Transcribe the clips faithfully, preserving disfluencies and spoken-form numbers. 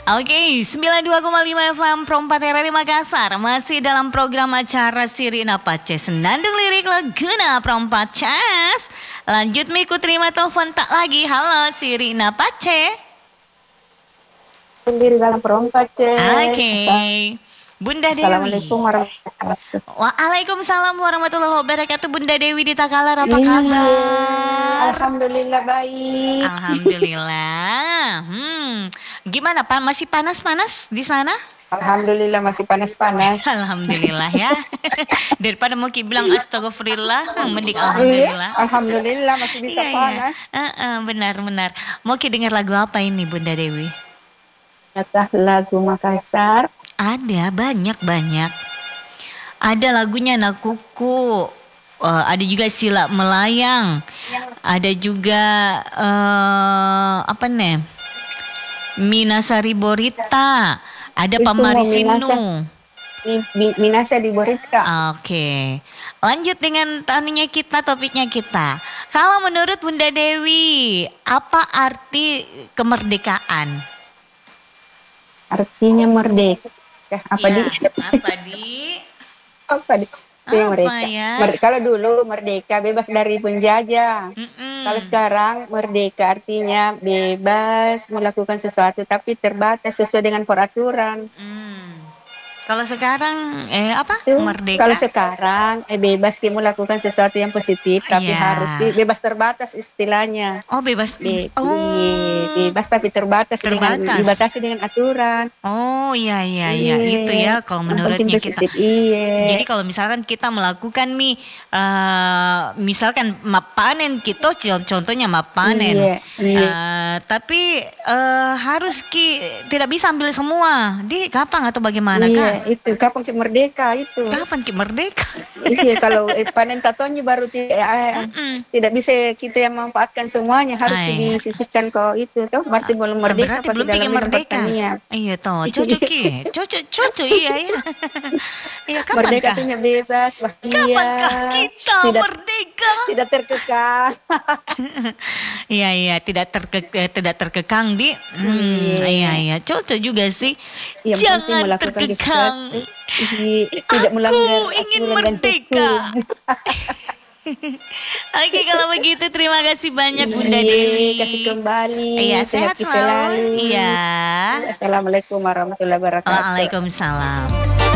Oke, sembilan puluh dua koma lima F M Perempat R R I Makassar. Masih dalam program acara Sirina Pace Senandung Lirik Laguna Perempat Cas. Lanjut Miku terima telepon tak lagi. Halo Sirina Pace. Sendiri dalam perempat Pace. Oke. Bunda Dewi. Assalamualaikum warahmatullahi wabarakatuh. Waalaikumsalam warahmatullahi wabarakatuh. Bunda Dewi di Takalar, apa Iya. kabar? Alhamdulillah baik. Alhamdulillah. Hmm. Gimana Pak? Masih panas-panas di sana? Alhamdulillah masih panas-panas. Alhamdulillah ya. Daripada mau ki bilang astagfirullah, mending Iya, alhamdulillah. Alhamdulillah masih bisa Iya, iya. panas. Uh, uh, benar-benar. Mau ki dengar lagu apa ini Bunda Dewi? Kata lagu Makassar. Ada banyak-banyak. Ada lagunya Nakuku. Uh, ada juga Sila Melayang. Ada juga uh, apa nih? Minasari Borita. Ada Itu Pamarisinu. mau Mi- mi- Minasa di Borita. Oke, lanjut dengan taninya kita, topiknya kita. Kalau menurut Bunda Dewi, apa arti kemerdekaan? Artinya merdeka. Apa Ya, di? apa di? Apa di? Itu yang Apa mereka. ya? Mer- kalau dulu merdeka bebas dari penjajah. Mm-mm. Kalau sekarang merdeka artinya bebas melakukan sesuatu tapi terbatas sesuai dengan peraturan. Hmm. Kalau sekarang, eh apa? Itu, Merdeka? Kalau sekarang eh, bebas kita melakukan sesuatu yang positif tapi Iya. harus di- bebas terbatas istilahnya. Oh bebas. Be- Oh. iya, bebas tapi terbatas, Terbatas. dengan dibatasi dengan aturan. Oh iya iya iya itu ya kalau Yang penting menurutnya kita. positif, iya. Jadi kalau misalkan kita melakukan mi, eh, misalkan map panen kita, con- contohnya map panen, Iya, iya. Eh, tapi eh, harus ki tidak bisa ambil semua. Di kapan atau bagaimana Iya, kan? itu kapan kita merdeka itu. Kapan ki merdeka? Iya, kalau eh, panen tatonya baru tidak eh, tidak bisa kita yang memanfaatkan semuanya, harus Ay. disisihkan kok itu toh berarti belum merdeka Berarti pasti belum dalam pikir bidang merdeka. pertanian. Iya toh, cocok ki, cocok cocok iya ya. Iya kapan Merdeka kah? artinya bebas, bahagia. Kapankah kita tidak merdeka? tidak terkekang. Iya iya tidak terke eh, tidak terkekang di hmm, iya iya cocok juga sih. Yang penting Jangan melakukan terkekang. sesuatu. Iya, tidak Aku melanggar ingin aturan dan merdeka. hukum. Oke kalau begitu terima kasih banyak Bunda Iya, Dewi. kasih kembali. Iya sehat selalu. Iya. Assalamualaikum warahmatullahi wabarakatuh. Waalaikumsalam.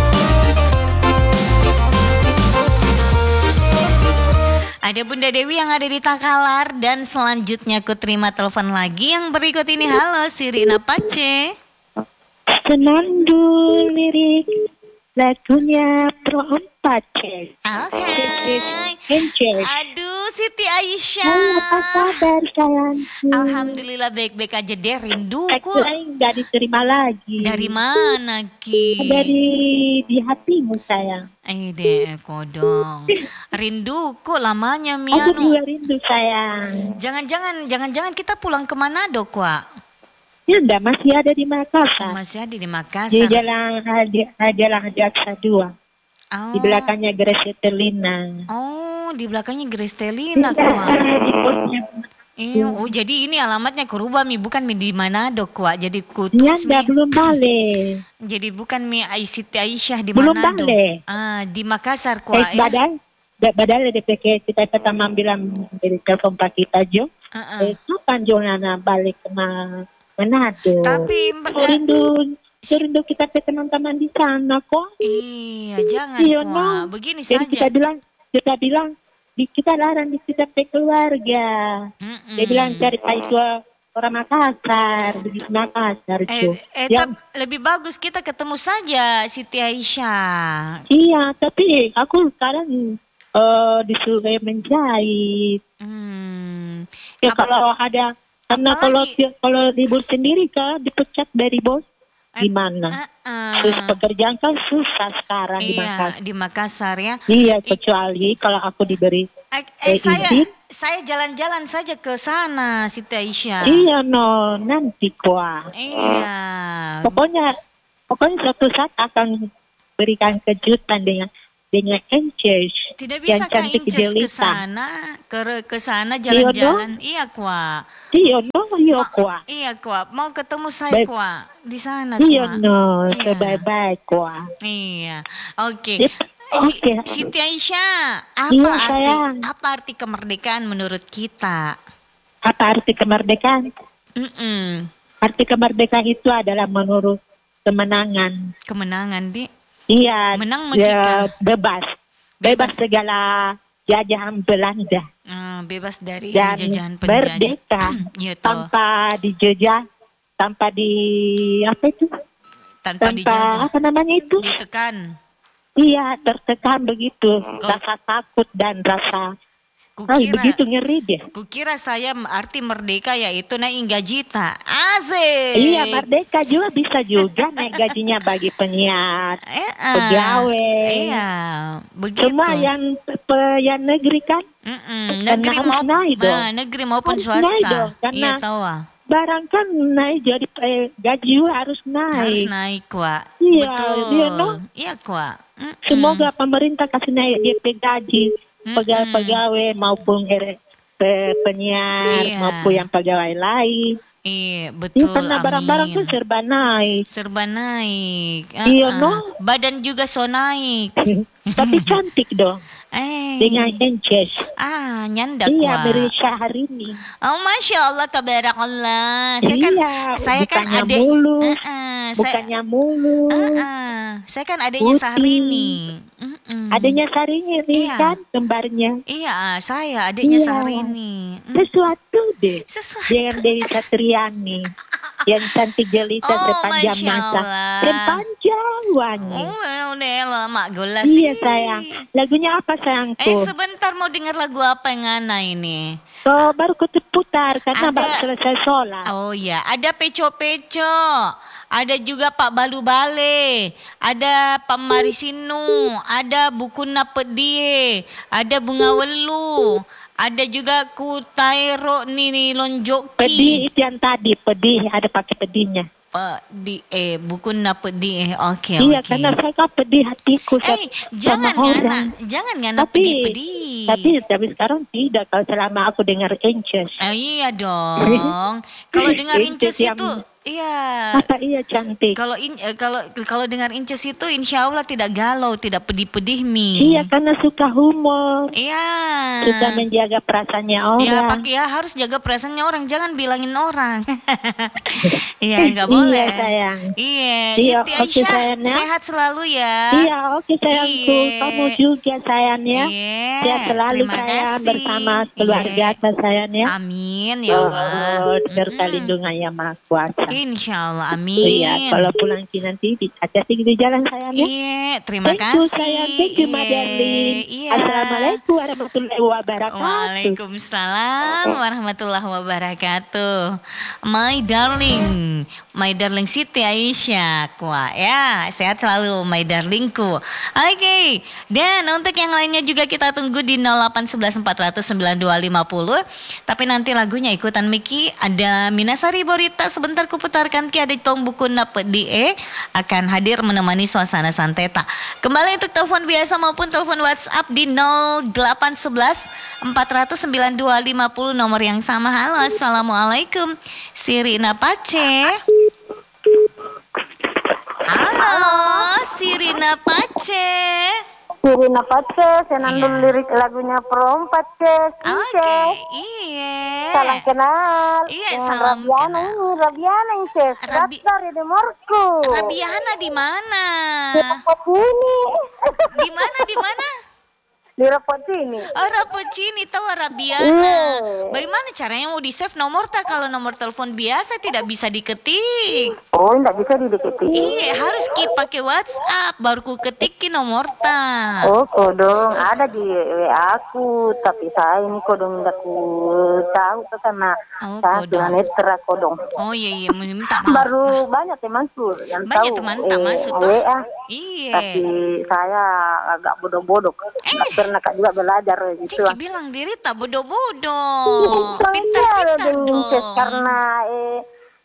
Ada Bunda Dewi yang ada di Takalar dan selanjutnya aku terima telepon lagi yang berikut ini. Halo Sirina Pace. Senandung lirik lagunya Perempat Pace. Oke. Enjoy. Aduh Siti Halo, apa Aisyah. kabar sayangku? Alhamdulillah baik-baik aja deh, rinduku. Aku lain nggak diterima lagi. Dari mana Ki? Dari di hatimu sayang. Eh deh kodong. Rinduku lamanya Aku Miano. juga rindu sayang. Jangan-jangan jangan-jangan kita pulang ke Manado Kwa. Ya enggak, masih ada di Makassar. Masih ada di Di Makassar. jalan Hadi- Jalan Jaksa dua. Oh. Di belakangnya Grace Terlina. Oh, di belakangnya Grace Telina Iya, Kwa. di posnya. Eh, oh jadi ini alamatnya ke rubah mi bukan mi di Manado Kwa. Jadi Ya kutus enggak, mi. belum balik. Jadi bukan mi Ai- Siti Aisyah di Belum Manado. balik. Ah, di Makassar Eh, Kwa. ya. badai. Da- Badai D P K kita pertama bilang dari telepon Pak kita Jo. Uh-uh. Eh, kapan Jo Nana balik ke Ma- Manado? Tapi Mbak- Aku rindu, aku rindu kita ke teman-teman di sana kok. Iya, jangan Iya, Kwa. no. Begini Jadi kita saja. bilang, kita bilang di, kita larang di kita pe keluarga. Mm-mm. Dia bilang cari Pak itu orang Makassar, di Makassar Jo. Eh, eh Yang- tap- lebih bagus kita ketemu saja Siti Aisyah. Iya, tapi aku sekarang eh disuruh menjahit. Hmm. Ya Apa- kalau ada, karena kalau apalagi- kalau libur sendiri kak dipecat dari bos, gimana? Uh-uh. Terus pekerjaan kan susah sekarang di Iya, Makassar. di Makassar ya. Iya, kecuali kalau aku diberi. Eh, eh, Eh, saya izin? saya jalan-jalan saja ke sana Siti Aisyah. Iya no, nanti kuah. Iya. Pokoknya, pokoknya suatu saat akan berikan kejutan dengan dengan Inces Tidak yang bisa Kak cantik Inces ke jelita. sana, ke ke sana jalan-jalan. Iya, Kwa. Iya no, iya Ma- kuah. Iya, Kwa. Mau ketemu saya, Baik. Kwa. Di sana, Iya Kwa. no, Iya. sebaik-baik kuah. Iya. Oke. Yep, Eh, Si, Oke. Siti Aisyah, apa Iya, arti sayang. apa arti kemerdekaan menurut kita? Apa arti kemerdekaan? Mm-mm. Arti kemerdekaan itu adalah menurut kemenangan. Kemenangan, Di. Iya, Menang ya, Mekika. bebas. Bebas segala jajahan Belanda. Ah, bebas dari Dan jajahan penjajah. merdeka Iya toh. tanpa dijajah, tanpa di apa itu? Tanpa Tanpa dijajah. apa namanya itu? Ditekan. Iya, tertekan begitu. Rasa takut dan rasa ah, Kukira begitu ngeri deh. Kukira saya arti merdeka yaitu naik gaji tak. Asik. Iya, merdeka juga bisa juga naik gajinya bagi penyiar, Eh, ah. pegawai. Iya, begitu. Semua yang pe- yang negeri kan. Mm-mm. Karena Negeri harus maupun naik dong. nah, negeri maupun Harus swasta. naik dong, karena Iya tahu ah. barang kan naik jadi eh, gaji juga harus naik. Harus naik, Kwa. Iya, Betul. iya, no? Iya, Kwa. Mm-mm. Semoga pemerintah kasih naik D P gaji Mm-mm. pegawai-pegawai maupun er- pe- penyiar Iya. maupun yang pegawai lain. Iya, Iya, betul. karena barang-barang Amin. tuh serba naik. Serba naik. Iya, Ah-ah. no? Badan juga so naik. Tapi cantik dong Eh. dengan Inces. Ah, nyandak, Iya, Kwa. Merisha hari ini. Oh, masya Allah, tabarakallah. Saya kan, Iya, saya kan bukannya adik, mulus, Uh-uh, saya, Bukannya mulus. uh-uh, saya kan adiknya Putih. Syahrini. Mm-mm. Adanya Sarinya nih Iya. kan, kembarnya. Iya, saya adiknya Iya. Syahrini. Mm. Sesuatu deh. Sesuatu. Dengan Dewi Satriani. Yang cantik jelita Oh, sepanjang Masya masa. Allah. Sepanjang wangi. Oh, udah lah, mak gola Iya sih. sayang. Lagunya apa Eh, sayangku? sebentar mau dengar lagu apa yang ngana ini? Oh, baru kutuputar karena Ada- baru selesai sholat. Oh ya, ada Peco-Peco, ada juga Pak Balu Bale, ada Pak Marisinu, ada Bukuna Pedie, ada Bunga Welu, ada juga Kutairo Nini Lonjoki. Pedih itu yang tadi, pedih ada pakai pedihnya. Pedie, eh Bukuna Pedie, oke Iya, oke. karena saya kan pedih hatiku sa- Eh, sama jangan orang. ngana, jangan ngana Tapi, pedih-pedih. tapi, tapi sekarang tidak. Kalau selama aku dengar Inces. Oh, iya dong. Kalau dengar Inces Inces yang- itu, iya. Masa iya cantik? Kalau in, eh, kalau kalau dengar Inces itu insya Allah tidak galau, tidak pedih-pedih mi. Iya, karena suka humor. Iya. Suka menjaga perasaannya orang. Ya pakai ya harus jaga perasaannya orang, jangan bilangin orang. Iya nggak boleh. Iya, sayang. Iya. Iya, Siti oke, Aisyah sayang, ya. sehat selalu ya. Iya, oke sayangku. Iya. Kamu juga sayang ya. Iya, Sehat selalu terima sayang kasih. bersama keluarga Iya. sayang ya. Amin ya Allah. Oh, serta Mm-mm. lindungan yang maha kuasa. Insya Allah amin. Iya, kalau pulang ki nanti di hati di jalan sayang ya. Iya, terima Thank you kasih. sayang, thank you Mbak Iya, Darling. Iya. Assalamualaikum warahmatullahi wabarakatuh. Waalaikumsalam warahmatullahi wabarakatuh. My darling, my darling Siti Aisyah, Wah ya sehat selalu my darlingku. Oke, dan untuk yang lainnya juga kita tunggu di nol delapan satu satu empat nol nol sembilan dua lima nol. Tapi nanti lagunya ikutan Miki ada Minasari Borita sebentar kuputarkan ki ada tong buku napet di e akan hadir menemani suasana santeta. Kembali untuk telepon biasa maupun telepon WhatsApp di nol delapan satu satu empat nol nol sembilan dua lima nol nomor yang sama. Halo, assalamualaikum. Sirina Pace. Halo, Sirina Pace. Sirina Pace, senandung Iya. lirik lagunya Prom Pace, Oke, iya. Salam kenal. Iya, Dengan salam Rabiana kenal. ini, Rabiana ini, Ces. Rabi- Daftar di Morku. Rabiana di mana? Di Rapot ini. Di mana? Di mana? Di Rapot ini. Oh, Rapocini tahu Rabiana. Iya. Bagaimana caranya mau di save nomor tak kalau nomor telepon biasa tidak bisa diketik? Oh, enggak bisa didekati. Iya, harus ki pakai WhatsApp baru ku ketikin nomor tak. Oh, kodong ada di W A aku, tapi saya ini kodong enggak ku tahu tuh karena Oh, saya kodong. tunanetra kodong. Oh iya iya, minta maaf. Baru banyak temanku yang Banyak tahu teman tak eh, masuk W tuh. A. Iya. Tapi saya agak bodoh-bodoh. Nggak pernah kak juga belajar gitu. Ciki bilang diri tak bodoh-bodoh. Pintar-pintar Pintar-pintar dong. karena eh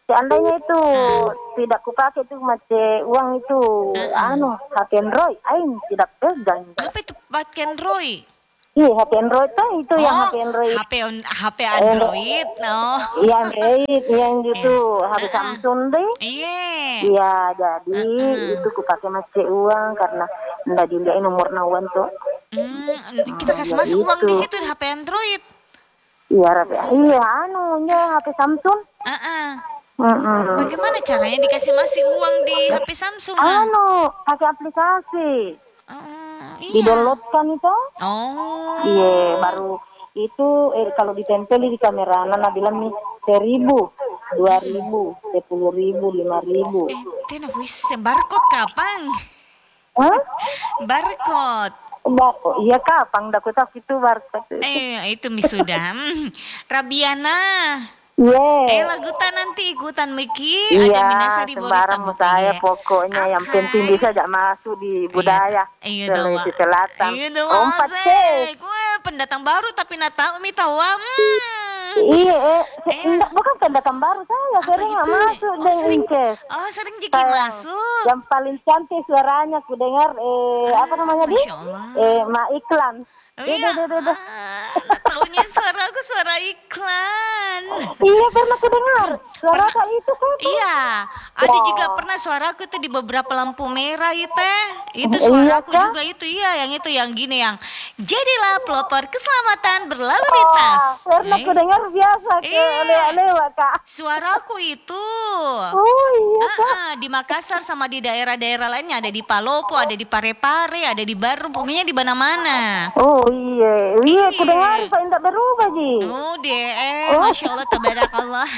seandainya itu tidak kupakai itu macam uang itu anu H P Android, aing tidak pegang. Apa itu pakai Android? Iya, H P Android kan itu yang Oh, H P Android. H P on- H P Android. Oh. Iya, Android yang itu H P Samsung deh. Iya. Iya, jadi itu kupakai macam uang karena ndak dilihat nomor nawan tuh. Hmm, kita kasih Ya, masuk uang itu. di situ di H P Android. Iya, Rapi. Iya, anu nya H P Samsung. Ah, Mm-mm. bagaimana caranya dikasih masih uang di H P Samsung? Ah? Anu, pakai aplikasi. Oh, iya. Di-downloadkan itu. Oh. Iya, baru itu eh, kalau ditempel di kamera, Nana bilang nih seribu, dua ribu, sepuluh ribu, lima ribu. Eh, tena wis barcode kapan? Hah? Barcode. Ba- oh, iya kapang, dah kutak itu barcode. Eh, itu mi sudah. Hmm, Rabiana. Iya. Eh, lagutan nanti ikutan Miki. Iya, Ada minasa di sembarang Borutabek, saya iya. pokoknya yang Oke. penting bisa aja masuk di budaya Iya, dong, Sulawesi Mak. Selatan. Iya, dong, Rompat Mak. cek. Gue pendatang baru tapi nak tahu mi tahu. Hmm. Iya, eh, Eh. enggak, bukan pendatang baru saya, sering nggak gimana? masuk Oh, dengan sering. Inces. Oh, sering jeki Sayang. masuk. Yang paling cantik suaranya ku dengar eh apa namanya di? Masya Allah. Eh Ma Iklan. Oh, Eh, iya. deh, deh, deh, deh. Ah, taunya suara aku suara iklan. Iya pernah ku dengar. Suara kak itu kan. Iya, ada Wah. juga pernah suaraku tuh di beberapa lampu merah itu. Itu Iya, suaraku Kak? juga itu, iya, yang itu yang gini yang jadilah pelopor keselamatan berlalu lintas. Oh, pernah Eh, ku dengar biasa ke Iya. lewat kak. Suaraku itu. Oh iya kak. Ah, ah, di Makassar sama di daerah-daerah lainnya, ada di Palopo, ada di Parepare, ada di Baru, pokoknya di mana-mana. Oh iya, iya ku Iya. dengar kok tidak berubah ji. Oh deh, eh, Oh. Masya Allah, tabarakallah.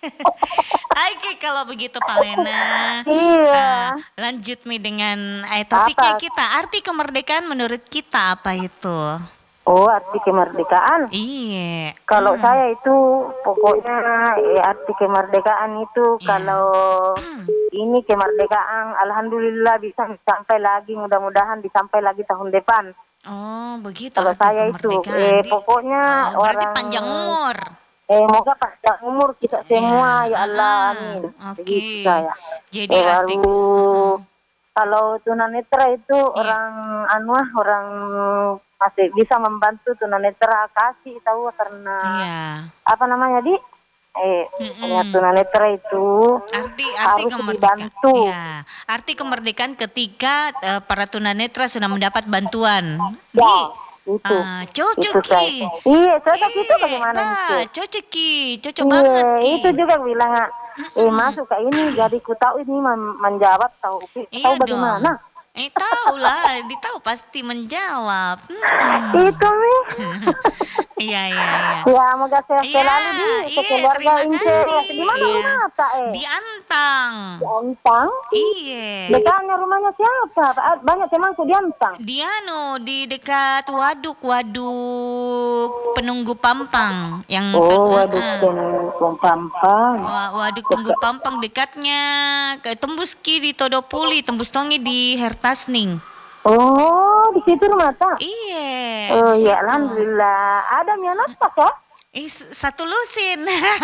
Oke, kalau begitu Pak Lena. Iya. Ah, lanjut Mi dengan eh, topiknya Apa? kita. Arti kemerdekaan menurut kita apa itu? Oh arti kemerdekaan. Iya. Kalau saya itu pokoknya eh, arti kemerdekaan itu Iya. kalau ini kemerdekaan alhamdulillah bisa sampai lagi, mudah-mudahan disampai lagi tahun depan. Oh, begitu. Kalau arti saya itu kemerdekaan. eh Di- pokoknya Oh, berarti orang panjang umur. Eh moga panjang umur kita semua Iya. ya Allah Ah, amin. oke. Begitu saya. Jadi Eh, arti baru kalau tunanetra itu Iya. orang anu ah, orang masih bisa membantu tunanetra kasih tahu karena Iya. apa namanya di eh Mm-mm. punya tunanetra itu Arti arti harus kemerdekaan. dibantu. Iya. Arti kemerdekaan ketika eh, para tunanetra sudah mendapat bantuan. Ya, Di itu. ah, cocok itu saya. Ki. Iya, cocok itu Iya, bagaimana nah, itu? cocok Ki, cocok Iya, banget Ki. itu juga bilang ah, eh masuk ke ini jadi ku tahu ini men- menjawab tahu tahu Iya bagaimana. dong. Eh tahu lah, ditahu pasti menjawab. Hmm. Itu nih. Iya iya iya. Ya, moga sehat Iya, selalu di iya, keluarga terima Ince. kasih. Di mana Iya. rumah Kak eh? Di Antang. Di Antang. Iya. Dekatnya rumahnya siapa? Pak? Banyak temanku di Antang. Di anu di dekat waduk waduk penunggu Pampang yang Oh, waduh, Ah, ah. Tengkong Pampang. Wa- Waduk Tunggu Pampang dekatnya ke tembus Ki di Todopuli, tembus Tongi di Hertasning. Oh, di situ rumah tak? Iya. Oh di ya, situ. alhamdulillah. Ada mie anak tak ya? Eh, s- satu lusin.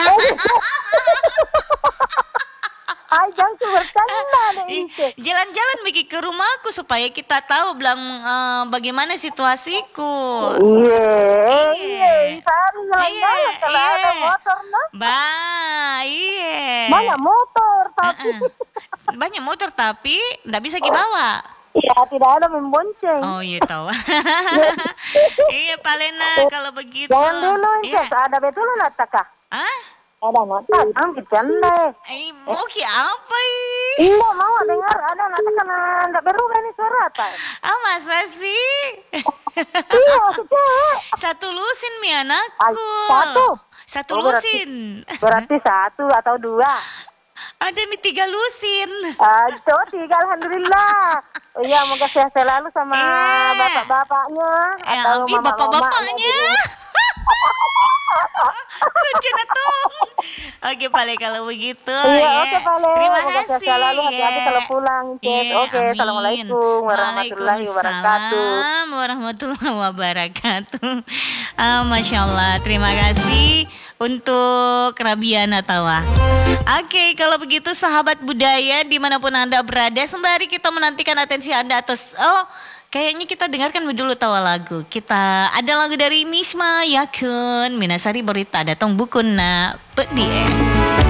Ay, jangan bercanda deh Ih, Ince. jalan-jalan Miki ke rumahku supaya kita tahu bilang eh, bagaimana situasiku. Iya, eh, Iya. iya. Sehari jalan-jalan kalau iya. ada motor nah. Ba, iya. Banyak motor tapi Uh-uh. Banyak motor tapi nggak bisa dibawa. ya tidak ada membonceng. Oh iya tahu. Iya Pak Lena kalau begitu. Jangan dulu Iya. Ince, ada betul nata kah? Ah? Ada nata, jangan bercanda. Eh, mau ki apa ih? Iya mau dengar ada nata karena tidak berubah ini suara apa? Ah masa sih? Iya, cewek. Satu lusin mi Ay, anakku. satu. Satu Oh, berarti- lusin. Berarti satu atau dua. Ada mi tiga lusin. Ah, itu tiga alhamdulillah. Oh iya, moga sehat selalu sama Iya. bapak-bapaknya Ya, atau ih, mama-mamanya bapak-bapaknya. gitu. Lucu dah tuh. Oke Pale kalau begitu. Iya, ya. oke Pale. Terima Moga sehat kasih. selalu, hati-hati ya. kalau pulang, Cez. Iya, Oke, amin. assalamualaikum warahmatullahi wabarakatuh. Waalaikumsalam warahmatullahi wabarakatuh. Ah, Masya Allah. Terima kasih untuk Rabiana Tawa. Oke, kalau begitu sahabat budaya dimanapun Anda berada, sembari kita menantikan atensi Anda atas, oh kayaknya kita dengarkan dulu tawa lagu. Kita ada lagu dari Misma Yakun, Minasari Berita Datang Bukuna Pedie.